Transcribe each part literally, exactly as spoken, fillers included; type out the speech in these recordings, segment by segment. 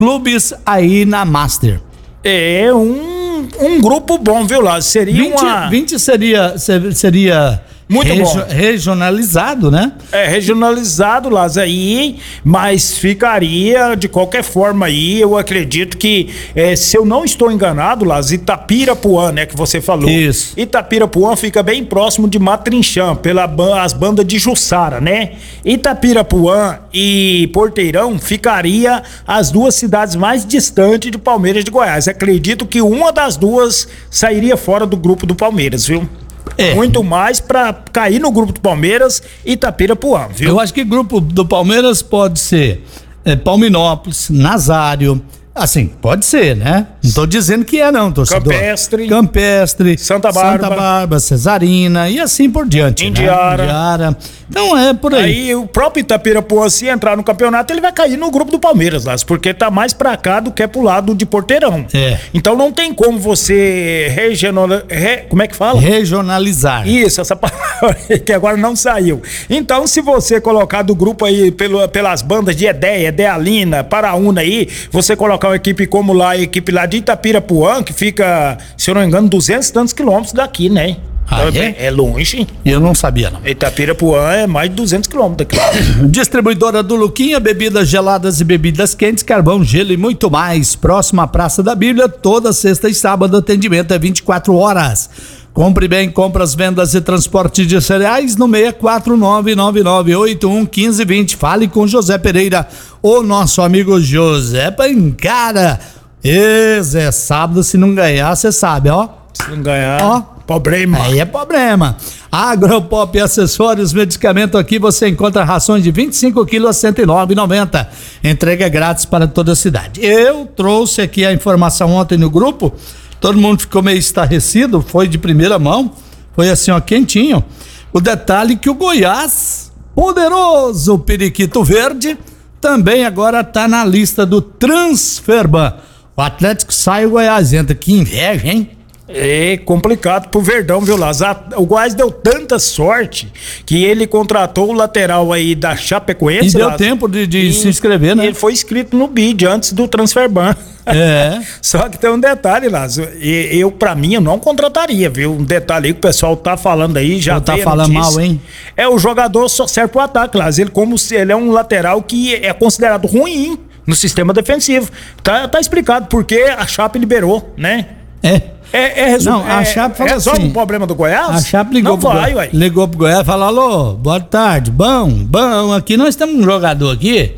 clubes aí na Master. É um, um grupo bom, viu, Lázaro? Seria vinte, uma... vinte seria, seria muito regio, bom. regionalizado, né? É, regionalizado, Lázaro, aí, mas ficaria de qualquer forma aí, eu acredito que, é, se eu não estou enganado, Lázaro, Itapirapuã, né, que você falou. Isso. Itapirapuã fica bem próximo de Matrinchã, pelas bandas de Jussara, né? Itapirapuã e Porteirão ficaria as duas cidades mais distantes de Palmeiras de Goiás. Acredito que uma das duas sairia fora do grupo do Palmeiras, viu? É. Muito mais pra cair no grupo do Palmeiras e Itapirapuã, viu? Eu acho que o grupo do Palmeiras pode ser é, Palminópolis, Nazário, assim, pode ser, né? Não tô dizendo que é não, torcedor. Campestre. Campestre. Santa Bárbara. Santa Bárbara, Cesarina e assim por diante, Indiara. Né? Indiara. Então é por aí. Aí o próprio Itapirapuã, se entrar no campeonato, ele vai cair no grupo do Palmeiras, Lázaro, porque tá mais pra cá do que pro lado de Porteirão. É. Então não tem como você regional... Re... Como é que fala? Regionalizar. Isso, essa palavra que agora não saiu. Então, se você colocar do grupo aí pelo, pelas bandas de Edéia, Edealina, Paraúna aí, você colocar uma equipe como lá, a equipe lá de Itapirapuã, que fica, se eu não me engano, duzentos e tantos quilômetros daqui, né? Ah, então, é? é longe. Eu não sabia, não. Itapirapuã é mais de duzentos quilômetros daqui. Distribuidora do Luquinha, bebidas geladas e bebidas quentes, carvão, gelo e muito mais. Próxima Praça da Bíblia, toda sexta e sábado, atendimento é vinte e quatro horas. Compre bem, compras, vendas e transporte de cereais no seis quatro nove nove nove oito um um cinco dois zero. Fale com José Pereira, o nosso amigo José Pancara. Esse é sábado, se não ganhar, você sabe, ó. Se não ganhar, ó, problema. Aí é problema. Agropop Acessórios, medicamento, aqui você encontra rações de vinte e cinco quilos a cento e nove reais e noventa centavos. Entrega grátis para toda a cidade. Eu trouxe aqui a informação ontem no grupo, todo mundo ficou meio estarrecido, foi de primeira mão, foi assim, ó, quentinho. O detalhe que o Goiás, poderoso periquito verde, também agora tá na lista do Transferban. O Atlético sai, o Goiás entra. Que inveja, hein? É complicado pro Verdão, viu, Lázaro? O Goiás deu tanta sorte que ele contratou o lateral aí da Chapecoense. E deu Lázaro, tempo de, de e, se inscrever, né? Ele foi inscrito no B I D antes do Transferban. É. Só que tem um detalhe, Lázaro. Eu, pra mim, eu não contrataria, viu? Um detalhe aí que o pessoal tá falando aí, já tá veio a falando notícia. mal, hein? É, o jogador só serve pro ataque, Lázaro. Ele, como se ele é um lateral que é considerado ruim no sistema defensivo. Tá, tá explicado porque a Chape liberou, né? É. É, é, resu... Não, a é, Chape falou resolve assim, o problema do Goiás? A Chape ligou não pro vai, Goiás, ué. ligou pro Goiás e falou: alô, boa tarde, bom, bom, aqui nós temos um jogador aqui,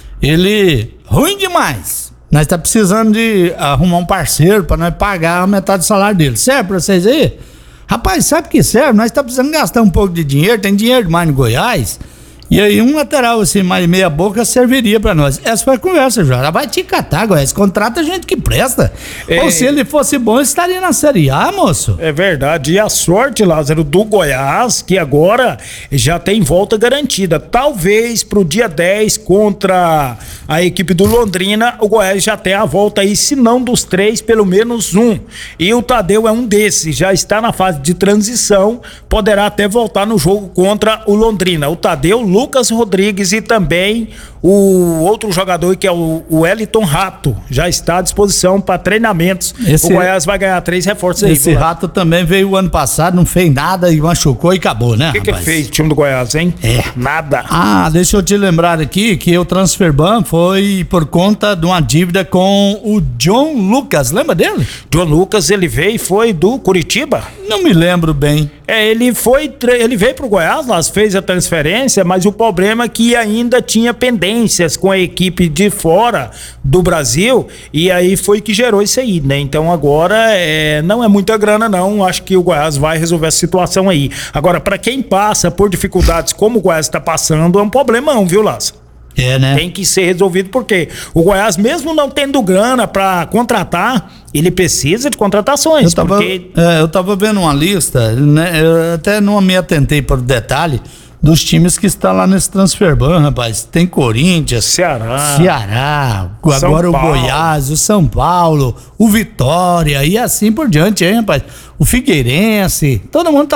ele ruim demais. Nós tá precisando de arrumar um parceiro pra nós pagar a metade do salário dele. Serve pra vocês aí? Rapaz, sabe o que serve? Nós tá precisando gastar um pouco de dinheiro, tem dinheiro demais no Goiás. E aí um lateral assim, mais meia boca, serviria pra nós. Essa foi a conversa, Jora. Vai te catar, Goiás. Contrata gente que presta. É... Ou se ele fosse bom, ele estaria na Série A, moço. É verdade. E a sorte, Lázaro, do Goiás, que agora já tem volta garantida. Talvez pro dia dez contra a equipe do Londrina, o Goiás já tem a volta aí, se não dos três, pelo menos um. E o Tadeu é um desses. Já está na fase de transição. Poderá até voltar no jogo contra o Londrina. O Tadeu, Lucas Rodrigues e também o outro jogador que é o Wellington Rato já está à disposição para treinamentos. Esse, o Goiás vai ganhar três reforços aí. Esse Rato também veio o ano passado, não fez nada e machucou e acabou, né? O que, que fez o time do Goiás, hein? É. Nada. Ah, deixa eu te lembrar aqui que o Transferban foi por conta de uma dívida com o John Lucas, lembra dele? John Lucas, ele veio e foi do Curitiba? Não me lembro bem. É, ele foi, ele veio pro Goiás, lá fez a transferência, mas o problema é que ainda tinha pendências com a equipe de fora do Brasil, e aí foi que gerou isso aí, né? Então agora é, não é muita grana não, acho que o Goiás vai resolver essa situação aí. Agora, para quem passa por dificuldades como o Goiás está passando, é um problemão, viu, Lázaro? É, né? Tem que ser resolvido porque o Goiás, mesmo não tendo grana para contratar, ele precisa de contratações. Eu tava, porque... é, eu tava vendo uma lista, né? Eu até não me atentei para o detalhe dos times que estão lá nesse Transferban, rapaz. Tem Corinthians, Ceará, Ceará, São agora Paulo. o Goiás, o São Paulo, o Vitória e assim por diante, hein, rapaz? O Figueirense, todo mundo tá lá.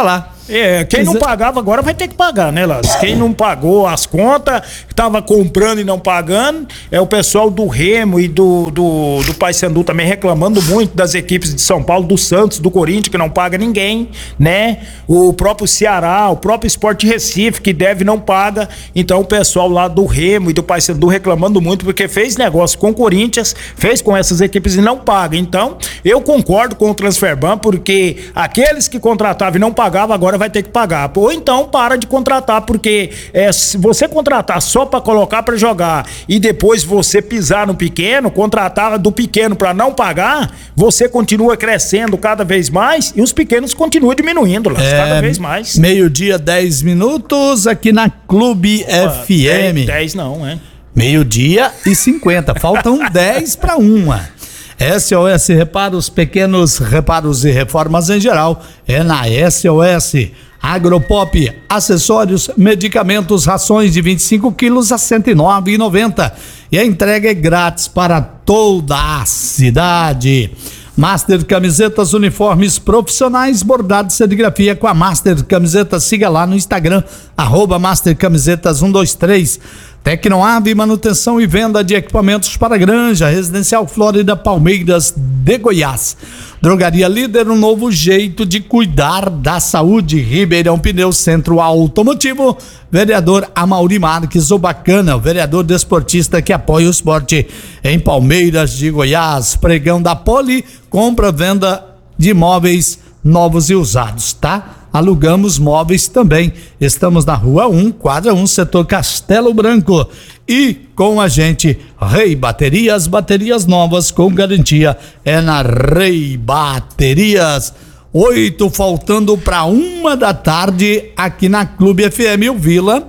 É, quem não pagava agora vai ter que pagar, né, Lázaro? Quem não pagou as contas, estava comprando e não pagando, é o pessoal do Remo e do, do, do Paysandu também reclamando muito das equipes de São Paulo, do Santos, do Corinthians, que não paga ninguém, né? O próprio Ceará, o próprio Sport Recife, que deve não paga. Então o pessoal lá do Remo e do Paysandu reclamando muito, porque fez negócio com o Corinthians, fez com essas equipes e não paga. Então, eu concordo com o Transferban, porque aqueles que contratavam e não pagavam, agora vai ter que pagar. Ou então para de contratar, porque é, se você contratar só para colocar para jogar e depois você pisar no pequeno, contratar do pequeno para não pagar, você continua crescendo cada vez mais e os pequenos continuam diminuindo lá, é, cada vez mais. Meio-dia, dez minutos aqui na Clube Opa, F M. dez não, é? Meio-dia e cinquenta, faltam dez para uma. S O S Reparos, pequenos reparos e reformas em geral, é na S O S. Agropop, acessórios, medicamentos, rações de vinte e cinco quilos a cento e nove reais e noventa centavos. E a entrega é grátis para toda a cidade. Master Camisetas, uniformes profissionais, bordado de serigrafia com a Master Camisetas. Siga lá no Instagram, arroba Master Camisetas um dois três. Tecnoave, manutenção e venda de equipamentos para granja, Residencial Flórida Palmeiras de Goiás. Drogaria Líder, um novo jeito de cuidar da saúde. Ribeirão Pneus, Centro Automotivo. Vereador Amauri Marques, o bacana, o vereador desportista que apoia o esporte em Palmeiras de Goiás. Pregão da Poli, compra, venda de imóveis novos e usados, tá? Alugamos móveis também. Estamos na Rua um, quadra um, setor Castelo Branco. E com a gente, Rei Baterias, baterias novas com garantia. É na Rei Baterias. Oito, faltando para uma da tarde, aqui na Clube F M, o Vila.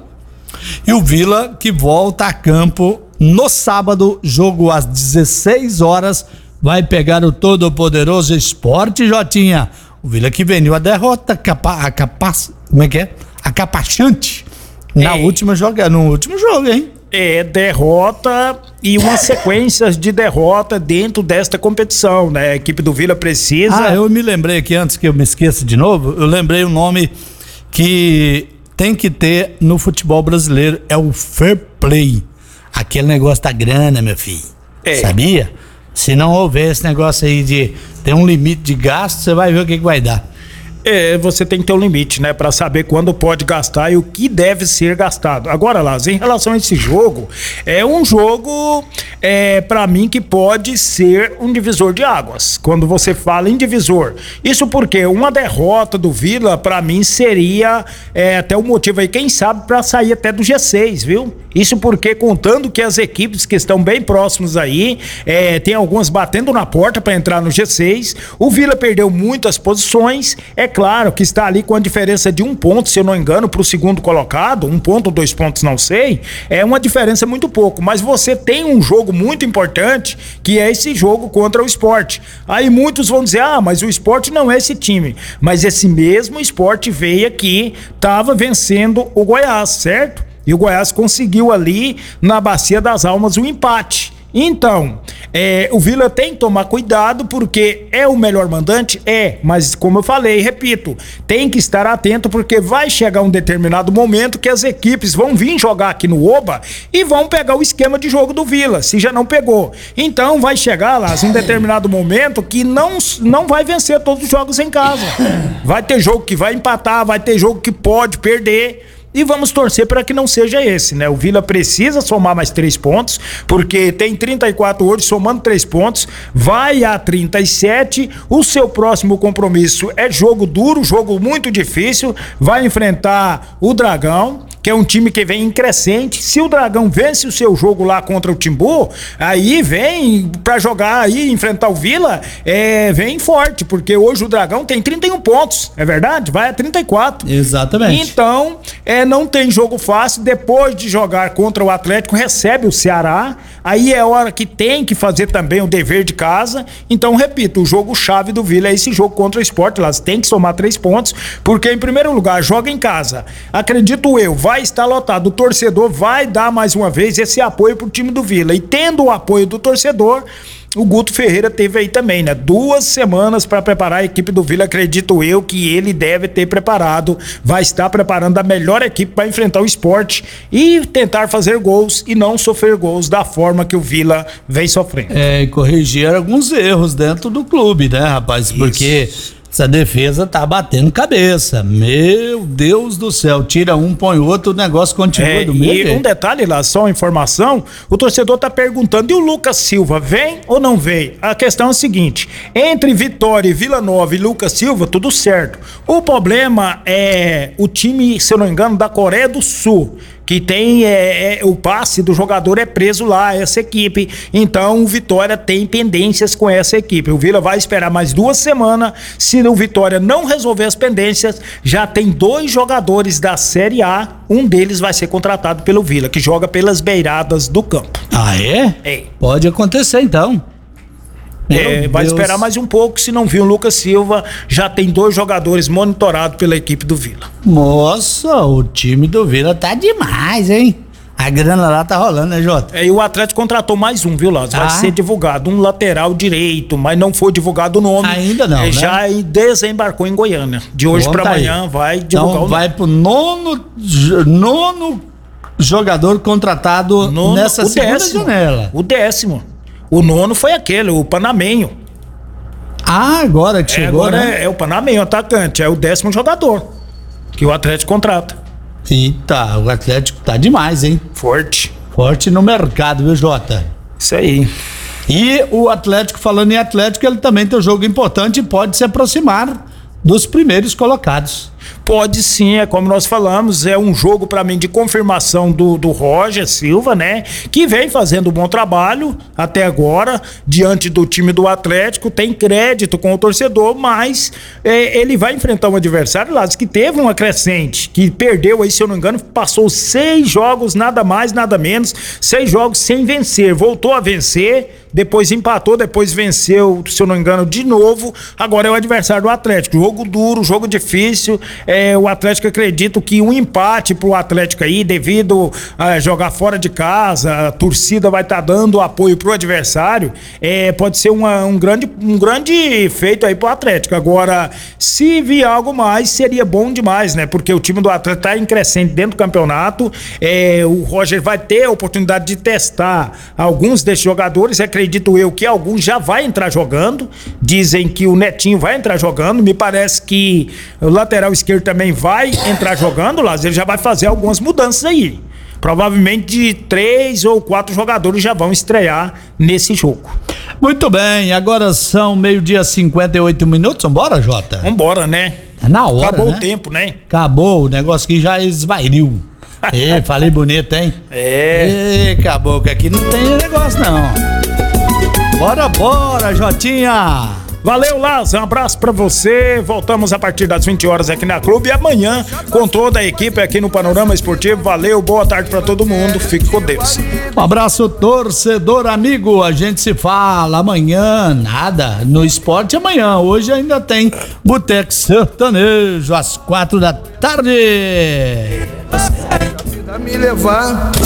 E o Vila que volta a campo no sábado, jogo às dezesseis horas. Vai pegar o todo-poderoso Sport, Jotinha. O Vila que venceu a derrota, capa, a capaz, como é que é? A capachante na é. última joga, no último jogo, hein? É, derrota e uma sequência de derrota dentro desta competição, né? A equipe do Vila precisa... Ah, eu me lembrei aqui, antes que eu me esqueça de novo, eu lembrei o nome que tem que ter no futebol brasileiro, é o fair play. Aquele negócio da grana, meu filho. É. Sabia? Se não houver esse negócio aí de ter um limite de gasto, você vai ver o que, que vai dar. É, você tem que ter um limite, né? Pra saber quando pode gastar e o que deve ser gastado. Agora, Lázaro, em relação a esse jogo, é um jogo, é, pra mim, que pode ser um divisor de águas. Quando você fala em divisor. Isso porque uma derrota do Vila, pra mim, seria é, até o motivo aí, quem sabe, pra sair até do G seis, viu? Isso porque, contando que as equipes que estão bem próximas aí, é, tem algumas batendo na porta pra entrar no G seis. O Vila perdeu muitas posições, é claro que está ali com a diferença de um ponto, se eu não engano, para o segundo colocado, um ponto ou dois pontos, não sei, é uma diferença muito pouco, mas você tem um jogo muito importante, que é esse jogo contra o Sport. Aí muitos vão dizer, ah, mas o Sport não é esse time, mas esse mesmo Sport veio aqui, estava vencendo o Goiás, certo? E o Goiás conseguiu ali, na Bacia das Almas, um empate. Então, é, o Vila tem que tomar cuidado, porque é o melhor mandante? É, mas como eu falei, repito, tem que estar atento, porque vai chegar um determinado momento que as equipes vão vir jogar aqui no Oba e vão pegar o esquema de jogo do Vila, se já não pegou. Então vai chegar lá um determinado momento que não, não vai vencer todos os jogos em casa. Vai ter jogo que vai empatar, vai ter jogo que pode perder. E vamos torcer para que não seja esse, né? O Vila precisa somar mais três pontos, porque tem trinta e quatro hoje, somando três pontos, vai a trinta e sete. O seu próximo compromisso é jogo duro, jogo muito difícil. Vai enfrentar o Dragão, que é um time que vem em crescente. Se o Dragão vence o seu jogo lá contra o Timbu, aí vem para jogar aí, enfrentar o Vila, é, vem forte, porque hoje o Dragão tem trinta e um pontos, é verdade? Vai a trinta e quatro. Exatamente. Então, é, não tem jogo fácil. Depois de jogar contra o Atlético, recebe o Ceará, aí é hora que tem que fazer também o dever de casa. Então, repito, o jogo chave do Vila é esse jogo contra o Sport, lá tem que somar três pontos, porque em primeiro lugar, joga em casa, acredito eu, vai estar lotado, o torcedor vai dar mais uma vez esse apoio pro time do Vila, e tendo o apoio do torcedor, o Guto Ferreira teve aí também, né? Duas semanas para preparar a equipe do Vila. Acredito eu que ele deve ter preparado, vai estar preparando a melhor equipe para enfrentar o Sport e tentar fazer gols e não sofrer gols da forma que o Vila vem sofrendo. É, e corrigir alguns erros dentro do clube, né, rapaz? Isso. Porque essa defesa tá batendo cabeça. Meu Deus do céu, tira um, põe outro, o negócio continua é, do mesmo jeito. E um detalhe lá, só uma informação, o torcedor tá perguntando, e o Lucas Silva, vem ou não vem? A questão é a seguinte, entre Vitória e Vila Nova e Lucas Silva, tudo certo. O problema é o time, se eu não me engano, da Coreia do Sul, que tem é, é, o passe do jogador é preso lá, essa equipe. Então o Vitória tem pendências com essa equipe. O Vila vai esperar mais duas semanas. Se o Vitória não resolver as pendências, já tem dois jogadores da Série A. Um deles vai ser contratado pelo Vila, que joga pelas beiradas do campo. Ah, é? É. Pode acontecer então. É, vai esperar mais um pouco, se não viu o Lucas Silva, já tem dois jogadores monitorados pela equipe do Vila. Nossa, o time do Vila tá demais, hein? A grana lá tá rolando, né, Jota? É, e o Atlético contratou mais um, viu, Lázaro? Vai ah. ser divulgado, um lateral direito, mas não foi divulgado o nome. Ainda não, é, né? Já desembarcou em Goiânia. De hoje para amanhã aí. Vai divulgar então, o nome. Vai pro nono, nono jogador contratado nono, nessa segunda décimo, janela. O décimo. O nono foi aquele, o Panamenho. Ah, agora que é, chegou, agora né? É, é o Panamenho, o atacante. É o décimo jogador que o Atlético contrata. Eita, o Atlético tá demais, hein? Forte. Forte no mercado, viu, Jota? Isso aí. E o Atlético, falando em Atlético, ele também tem um jogo importante e pode se aproximar dos primeiros colocados. Pode sim, é como nós falamos, é um jogo para mim de confirmação do, do Roger Silva, né? Que vem fazendo um bom trabalho até agora, diante do time do Atlético, tem crédito com o torcedor, mas é, ele vai enfrentar um adversário, Lázaro, que teve uma crescente, que perdeu aí, se eu não me engano, passou seis jogos, nada mais, nada menos, seis jogos sem vencer, voltou a vencer, depois empatou, depois venceu, se eu não me engano, de novo, agora é o adversário do Atlético, jogo duro, jogo difícil, é, o Atlético acredita que um empate pro Atlético aí, devido a jogar fora de casa, a torcida vai estar tá dando apoio pro adversário, é, pode ser uma, um, grande, um grande feito aí pro Atlético. Agora, se vier algo mais, seria bom demais, né? Porque o time do Atlético tá em crescente dentro do campeonato, é, o Roger vai ter a oportunidade de testar alguns desses jogadores, acredito eu que alguns já vai entrar jogando, dizem que o Netinho vai entrar jogando, me parece que o lateral esquerdo também vai entrar jogando, Lázaro, ele já vai fazer algumas mudanças aí. Provavelmente de três ou quatro jogadores já vão estrear nesse jogo. Muito bem, agora são meio-dia cinquenta e oito minutos, vambora, Jota? Vambora, né? É na hora, acabou né? o tempo, né? Acabou, o negócio que já esvairiu. Ê, falei bonito, hein? É. Ê, acabou, que aqui não tem negócio não. Bora, bora, Jotinha! Valeu, Lázaro, um abraço pra você, voltamos a partir das vinte horas aqui na Clube e amanhã com toda a equipe aqui no Panorama Esportivo. Valeu, boa tarde pra todo mundo, fique com Deus. Um abraço, torcedor amigo, a gente se fala amanhã, nada, no esporte amanhã, hoje ainda tem Boteco Sertanejo às quatro da tarde. Me levar